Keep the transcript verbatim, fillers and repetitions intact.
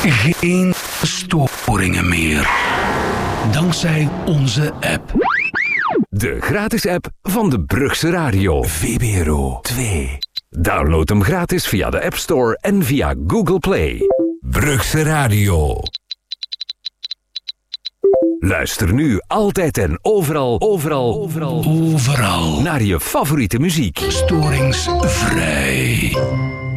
Geen storingen meer. Dankzij onze app. De gratis app van de Brugse Radio. V B R O twee. Download hem gratis via de App Store en via Google Play. Brugse Radio. Luister nu altijd en overal, overal, overal, Overal. naar je favoriete muziek. Storingsvrij.